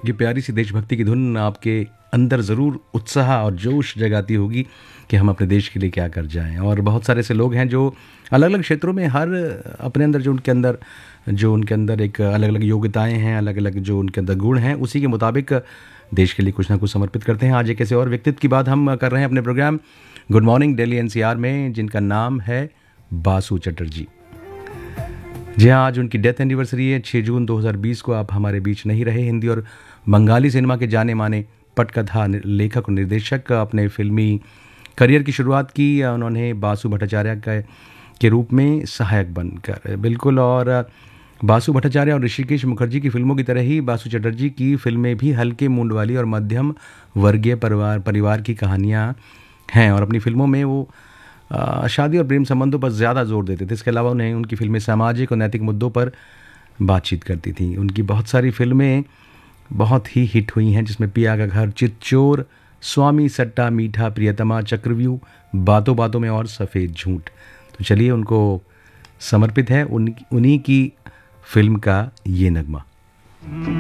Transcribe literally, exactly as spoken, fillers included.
ये प्यारी सी देशभक्ति की धुन आपके अंदर ज़रूर उत्साह और जोश जगाती होगी कि हम अपने देश के लिए क्या कर जाएं। और बहुत सारे ऐसे लोग हैं जो अलग अलग क्षेत्रों में हर अपने अंदर जो उनके अंदर जो उनके अंदर एक अलग अलग योग्यताएं हैं, अलग अलग जो उनके अंदर गुण हैं, उसी के मुताबिक देश के लिए कुछ ना कुछ समर्पित करते हैं। आज एक ऐसे और व्यक्तित्व की बात हम कर रहे हैं अपने programme good morning Delhi NCR में, जिनका नाम है बासु चटर्जी। जी हाँ, आज उनकी डेथ एनिवर्सरी है। छह जून दो हज़ार बीस को आप हमारे बीच नहीं रहे। हिंदी और बंगाली सिनेमा के जाने माने पटकथा लेखक और निर्देशक अपने फिल्मी करियर की शुरुआत की उन्होंने बासु भट्टाचार्य का के रूप में सहायक बनकर, बिल्कुल। और बासु भट्टाचार्य और ऋषिकेश मुखर्जी की फिल्मों की तरह ही बासु चटर्जी की फिल्में भी हल्के मूड वाली और मध्यम वर्गीय परिवार परिवार की कहानियाँ हैं। और अपनी फिल्मों में वो आ, शादी और प्रेम संबंधों पर ज़्यादा जोर देते थे। इसके अलावा उन्हें उनकी फिल्में सामाजिक और नैतिक मुद्दों पर बातचीत करती थी। उनकी बहुत सारी फिल्में बहुत ही हिट हुई हैं, जिसमें पिया का घर, चितचोर, स्वामी सट्टा, मीठा, प्रियतमा, चक्रव्यूह, बातों बातों में और सफ़ेद झूठ। तो चलिए, उनको समर्पित है उन उन्हीं की फिल्म का ये नगमा।